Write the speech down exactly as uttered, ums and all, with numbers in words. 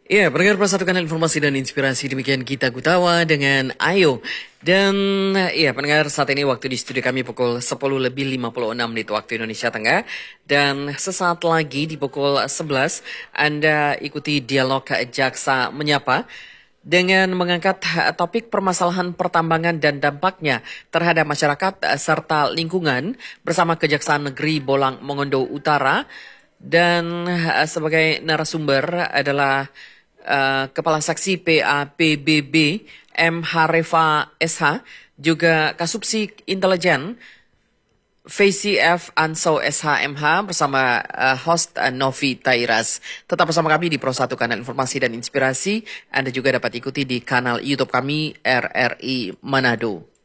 Ya, pendengar persatukan informasi dan inspirasi demikian kita Gutawa dengan Ayo. Dan ya, pendengar saat ini waktu di studio kami pukul sepuluh lebih lima puluh enam menit waktu Indonesia Tengah. Dan sesaat lagi di pukul sebelas Anda ikuti dialog Jaksa Menyapa dengan mengangkat topik permasalahan pertambangan dan dampaknya terhadap masyarakat serta lingkungan bersama Kejaksaan Negeri Bolang Mongondo Utara. Dan sebagai narasumber adalah Uh, Kepala Saksi P A P B B M. Harefa S H, juga Kasubsi Intelijen V C F Ansau S H M H bersama uh, host uh, Novi Tairas. Tetap bersama kami di Pro satu Kanal Informasi dan Inspirasi. Anda juga dapat ikuti di kanal YouTube kami R R I Manado.